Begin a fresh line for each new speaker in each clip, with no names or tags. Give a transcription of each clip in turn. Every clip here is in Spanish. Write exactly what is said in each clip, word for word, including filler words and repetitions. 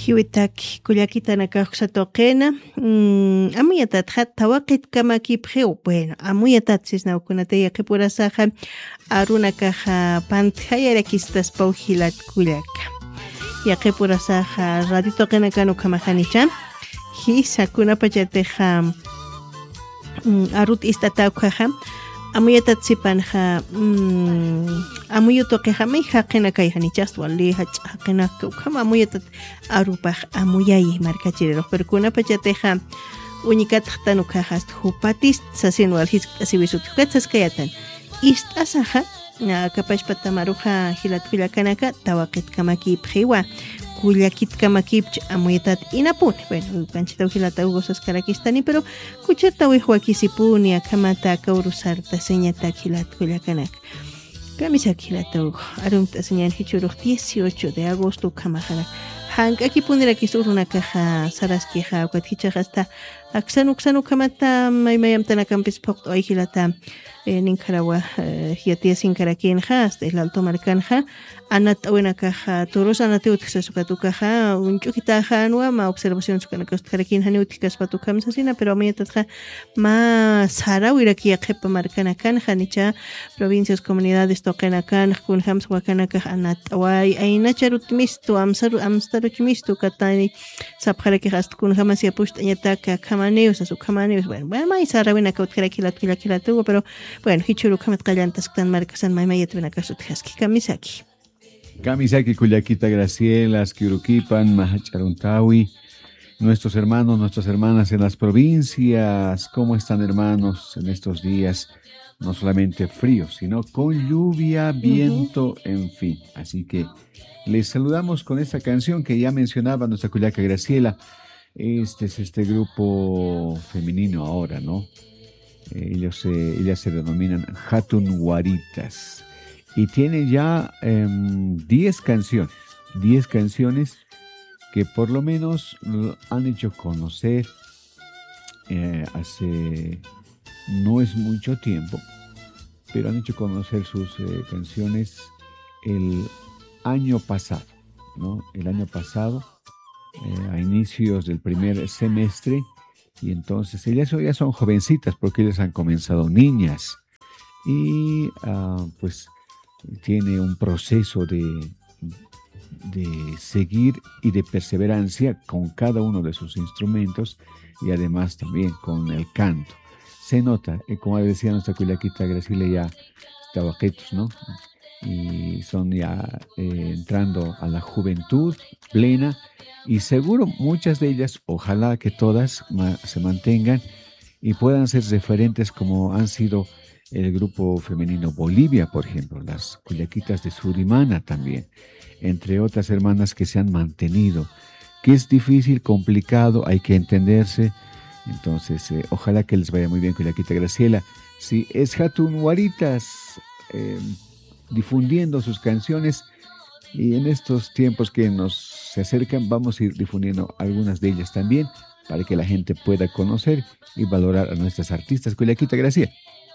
hiwitak kullakita nakawsatoqena mm, amuyatat hatta waqit kamakiphiw bueno amuyatat sisnawkunata yaqipurasaqa aruna kaja panthayarakistas pawhilat kullaka yaqipurasaqa raditoqena kanu kamajanicha hisakuna pachateja mm, arut istatawkaja amuyatat sipanja mm, amuyutoqeja may haqina kayjanichas wali haqina kama amuyatat arupaj amuyayi markachiriroq pero kuna pachateja uñikataq tanukajas hupatis sasinwal his asibisutikatsas kayatan istasaja kapashpa tamaruja hilatkullakanaka tawaqit kamakiphiwa kullakit kamakipch amuyatat inapuni bueno kanchita hilata ugosas karakistani pero kuchata wihwakisipuni akamata kaurusarta señata hilatkullakanaka kamisa hilata ugo arumta señan hichuruq dieciocho de agosto kamajana hank'aki puniraki surunakaja saraskiqa ukatkichaqa hasta aksanu ksanu kamata maymayamtanakampis phuqtu aykilata ninkarawa hiatia sinkarakinja hasta el alto marcanja anat awenakaja toros anati utkisasukatukaja unchukitaja anwa ma observación sukanakastarakinja ni utkikaspatukamsa sina pero amayataja ma sarawiraki yaqepa markanakanja nicha provincias comunidades toqenakan kunjams wakanaka anat away aynacharutmistu amsaru amstaruchmistu katani sapjaraki hasta kunjamas yapushtañataka kamaneus asu kamaneus bueno bueno ma sarawinaka utkarakilat kilakilatugo pero bueno, hichuru kamat qallantas tan marcasan maymayat benakasut haski kamisaki.
Kamisaki Kullakita Graciela, Askiuruquipan, Mahacharuntawi, nuestros hermanos, nuestras hermanas en las provincias, ¿cómo están hermanos en estos días? No solamente frío, sino con lluvia, viento, uh-huh. en fin. Así que les saludamos con esta canción que ya mencionaba nuestra Kullaka Graciela. Este es este grupo femenino ahora, ¿no? Ellos, eh, ellas se denominan Hatun Waritas y tiene ya diez eh, canciones, diez canciones que por lo menos han hecho conocer eh, hace no es mucho tiempo, pero han hecho conocer sus eh, canciones el año pasado, ¿no? El año pasado, eh, a inicios del primer semestre. Y entonces ellas ya son jovencitas porque ellas han comenzado niñas y uh, pues tiene un proceso de, de seguir y de perseverancia con cada uno de sus instrumentos y además también con el canto. Se nota, eh, como decía nuestra Kullakita Graciela, ya tabaquitos, ¿no? Y son ya eh, entrando a la juventud plena y seguro muchas de ellas, ojalá que todas ma- se mantengan y puedan ser referentes como han sido el grupo femenino Bolivia, por ejemplo, las Kullakitas de Surimana también, entre otras hermanas que se han mantenido, que es difícil, complicado, hay que entenderse, entonces eh, ojalá que les vaya muy bien Kullakita Graciela. Si es Hatun Waritas, eh, difundiendo sus canciones y en estos tiempos que nos se acercan vamos a ir difundiendo algunas de ellas también para que la gente pueda conocer y valorar a nuestras artistas. Kullakita Graciela.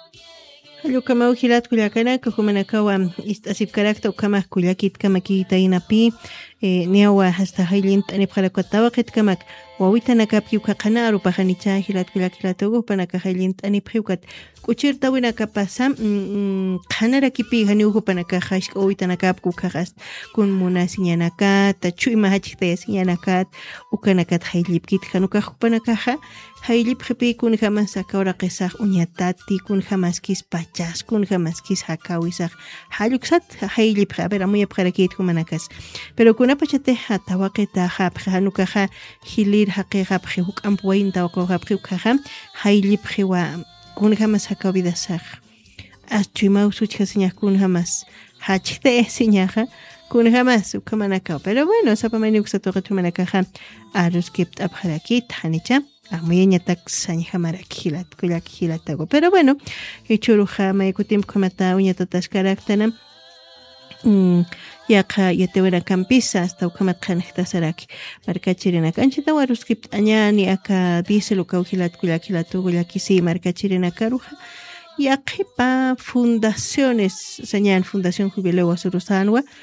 Lukama ujilat kullakana kuhumanakawa istasip karakta ukama kullakit kamakita inapi niawa hasta hailint aniphalakatawa kamak wawita nakapyu kakana arupajanicha hilat kullakilatugu panaka hailint aniphiukat kuchirta wina kapasa khanarakipi haniuhu panaka hash wawita nakapku kagas kun munasiñanakat tachu imahachikta yasiñanakat ukanakat hailipkit hanuka panaka hailip khipi kun jamas akawra qisaq uñatati kun jamas kis pachas kun jamas kis hakawisaq haluksat hailip khabera muy apjarakit kumanakas pero kuna pachate hatawaqita hab hanuka ha hilir haqiqa phuk ampuin tawqa phuk kha hailip khiwa kun jamas hakawidasaq achimau suchasiña kun jamas hachte siñaja kun jamas ukamanaka pero bueno sapamani uksatoqatu manaka arus kipt apjarakit hanicha amuyañatak sañhamaraki hilat kullaki hilatago pero bueno ichuruja maykutim kamata uñatatashkaraktana mm, yaqa yatewera campisa hasta ukamat qanqtasaraki markachirina kanchita waruskip añani aka diesel uka hilat kullaki hilatugo yakisi markachirina karuja yaqipa fundaciones sañan fundación jubileo asurusanwa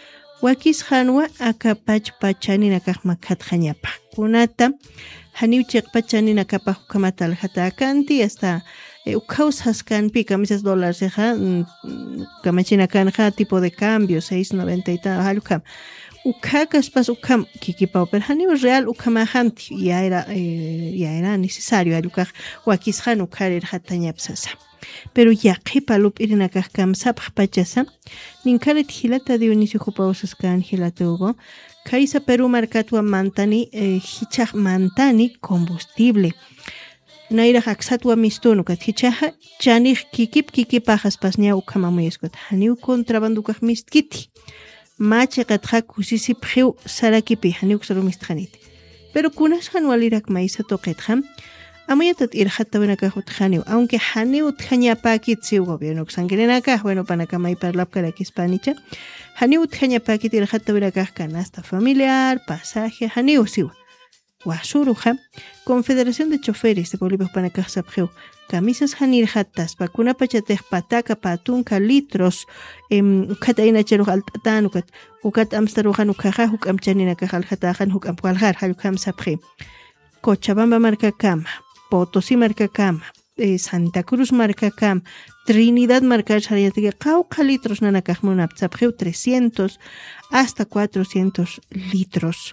wakisqanwa akapach pachanina kaq makhatqañapa kunata haniwchiq pachanina kapaq hukamata alhata kanti hasta ukausas kanpi camisas dólares ja kamachina kanja tipo de cambio seis noventa y tal halukam ukakas pas ukam kikipa pero haniw real ukamajanti ya era eh, ya era necesario alukaj wakisqan ukarir hatañapsasa pero ya qipalup irina kaq kamsapaq pachasa ninkarit hilata Dionisio Jupausas kan hilata ugo kaisa Perú markatwa mantani eh, hichaq mantani combustible naira haksatwa mistunu kat hichaja chanih kikip kikipajas pasña ukamamuyeskot haniw kontrabandu kaq mistkiti machi qatqa kusisi pxiu sarakipi haniw ksarumistjanit pero kunas hanwalirak maisa toqetjam amayatat irjata wenaka hutjaniw aunque haniw tjañapakit si gobierno xangerenaka bueno panakamay parlap karak hispanicha haniw tjañapakit irjata wenaka canasta familiar pasaje haniw siwa Wasuruja, Confederación de Choferes de Bolivia Panacaj Sapjeu, camisas hanir hatas, vacuna pachatej pataka patunka litros, em ukataina chero altatan ukat ukat amstarujan ukaja huk amchanina kajal hatajan huk amkwaljar halukam sapje. Cochabamba marca cama, Potosí marca cama, eh, Santa Cruz marca cama, Trinidad marca chariatige cauca litros nanakajmunap sapjeu trescientos hasta cuatrocientos litros.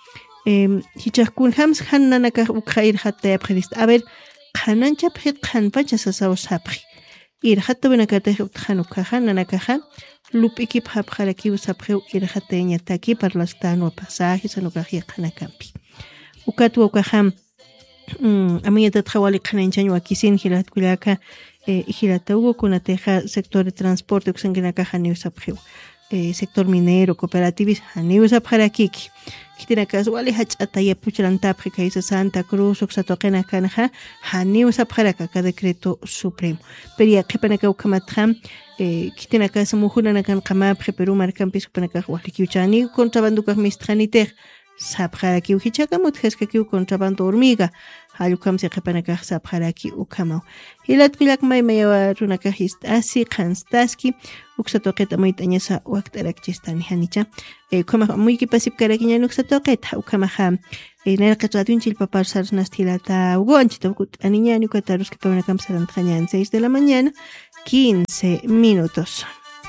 Eh, hichakun hams hananaka ukhair hatta prist a ver khanancha phit khan pachas saw sapri ir hatta benakata khanu khan nanaka lupiki phap khalaki usapri ir hatta nyataki parlastano pasaje sanokahi khanakampi ukatu ukaham amiyata khawali khanancha wakisin hilat kulaka hilata ugo kunateja sector de transporte usanginaka khani usapri sector minero cooperativis hani usapri kiki Kitina casuali hach'ataya puchrantapqi kaysa Santa Cruz uqsatoqena kanja hani usapjaraka ka decreto supremo peria qhipanaka ukamatjam eh kitina casa mujunana kan qamapqi Perú marcampis upanaka wahlikiuchani contrabanduka mistjanitej sapjaraki uhichaka mutjeska ki contrabando hormiga halukam se qhipanaka sapjaraki ukama hilat pilak may mayawa runaka hist asi qanstaski uqsatoqeta moitañasa waqtarak chistani hanicha eh como muy que pasip karakiña nuqsatoqeta ukamaha eh nalqatradun chilpapar sarsnastilata ugonchito kut aniña nukatarus que pamana kamsaran tjañan seis de la mañana quince minutos.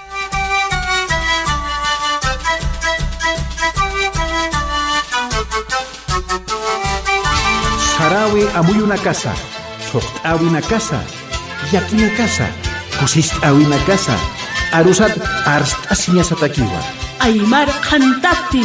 Sarawi amuy una casa, soqt'awi una casa, yaki una casa, kusist'awi una casa, arusat arst'asiña satakiwa.
Aymar qhantaptin.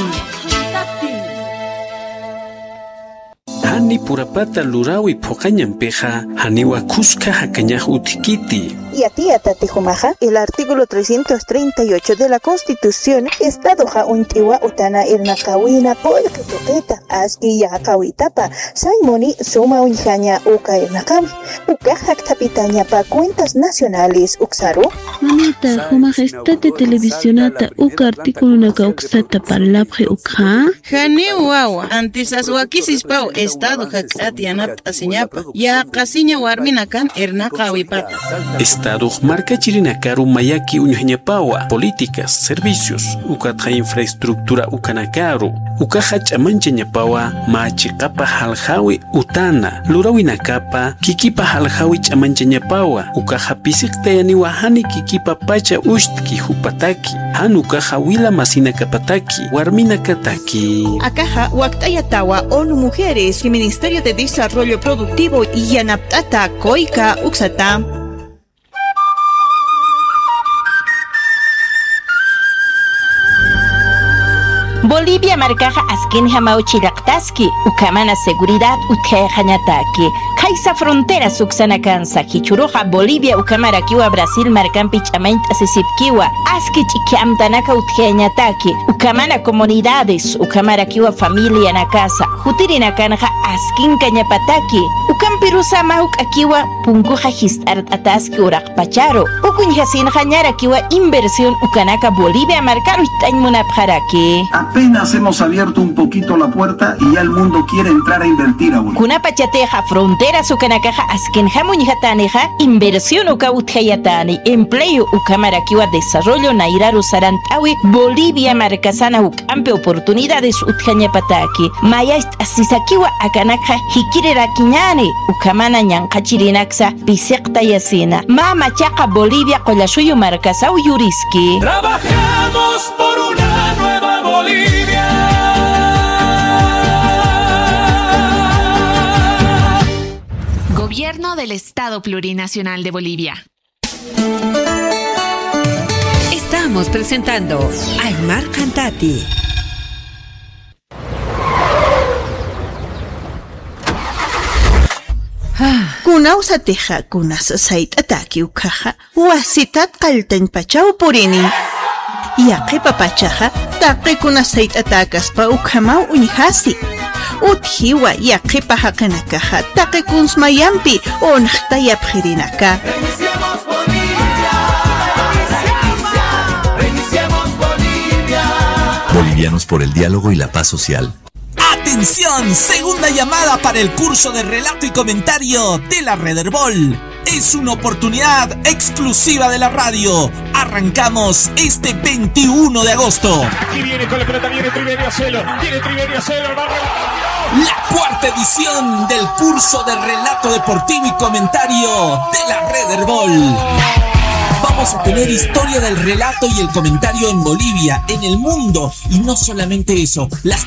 Hani purapata lurawi phoqañanpiqa haniwa kuska hakañaq utikiti.
Y a ti, Atatijumaja, el artículo trescientos treinta y ocho de la Constitución, Estado ja untiwa utana irnakawina polka toqueta, aski ya kawitapa, saimoni suma unjaña uka irnakami, uka haktapitaña pa cuentas nacionales uksaru.
Mamita, Jumaja, estate televisionata uka artículo naka uksata parlapje ukha.
Jane wawa, antes aswakisis pau Estado haksatianap asiñapa, ya kasiña warminakan irnakawipata.
Estado marca chirinakaru mayaki uñañapawa políticas, servicios, ukatja infraestructura ukanakaru, ukaja chamanchañapawa machiqapa halhawi utana, lurawinakapa kikipa halhawi chamanchañapawa, ukaja pisiqtayaniwa hani kikipa pacha ushtki hupataki, han ukaja wila masinakapataki, warminakataki.
Akaja waktayatawa ONU Mujeres y Ministerio de Desarrollo Productivo y Yanaptata Koika Uksata.
Bolivia marcaja askin hamao chilaqtaski, ukamana seguridad utjayañataki. Kaisa frontera suksanakan sakichuroja Bolivia ukamara kiwa Brasil marcampi chamaint asisipkiwa. Aski chikiamtanaka utjayañataki. Ukamana comunidades, ukamara kiwa familia na casa. Hutirina kanja askin kañapataki. Ukampirusa mahuk akiwa punkuja histart ataski uraqpacharo. Ukunjasin jañara kiwa inversión ukanaka Bolivia marcaru itañmunapjaraki.
Apenas hemos abierto un poquito la puerta y ya el mundo quiere entrar a invertir a Bolivia.
Kuna pachateja fronteras ukanakaja asken jamuñjataneja inversión uka utjayatani empleo ukamarakiwa desarrollo nairaru sarantawi Bolivia marcasana ukampe oportunidades utjañapataki mayast asisakiwa akanakja hikirera kiñani ukamana ñanqachirinaksa pisekta yasina mama chaqa Bolivia qolashuyo marcasau yuriski.
Trabajamos por una nueva Bolivia.
Gobierno del Estado Plurinacional de Bolivia.
Estamos presentando Aymar Cantati.
Kunawsateja kunas sayt'ataki ukaja wasitat qaltan pachaw purini. Yaqipa pachaja taqi kunas sayt'atakas ukhamau uñhasi. Uthiwa yaqipa haqanakaja taqi kunsmayampi onqta yapqirinaka.
Reiniciemos Bolivia. Reiniciemos Bolivia.
Bolivianos por el diálogo y la paz social.
¡Atención! Segunda llamada para el curso de relato y comentario de la Red Herbol. Es una oportunidad exclusiva de la radio. Arrancamos este veintiuno de agosto.
Aquí viene con la pelota, viene Triverio Celo, viene Triverio Celo,
la cuarta edición del curso de relato deportivo y comentario de la Red Herbol. Vamos a tener historia del relato y el comentario en Bolivia, en el mundo, y no solamente eso, las